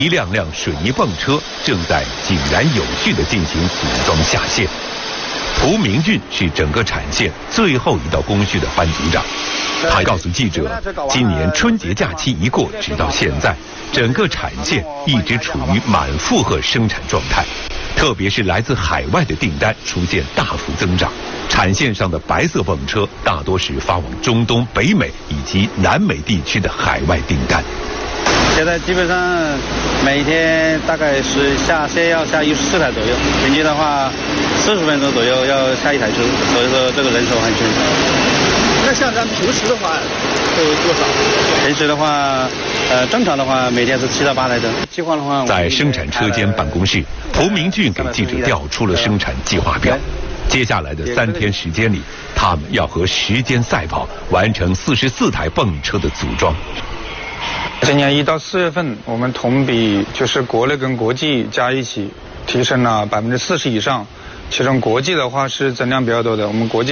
一辆辆水泥泵车正在井然有序地进行组装下线。蒲明俊是整个产线最后一道工序的班组长，他告诉记者，今年春节假期一过，直到现在，整个产线一直处于满负荷生产状态，特别是来自海外的订单出现大幅增长。产线上的白色泵车大多是发往中东、北美以及南美地区的海外订单。 现在基本上每天大概是下线要下14台左右，平均的话40分钟左右要下一台车，所以说这个人手很紧。 那像咱平时的话都有多少？ 平时的话，正常的话每天是7到8台车。计划的话， 在生产车间办公室，蒲明俊给记者调出了生产计划表。接下来的3天时间里，他们要和时间赛跑，完成44台泵车的组装。 今年1到4月份，我们同比就是国内跟国际加一起提升了40%以上，其中国际的话是增量比较多的，我们国际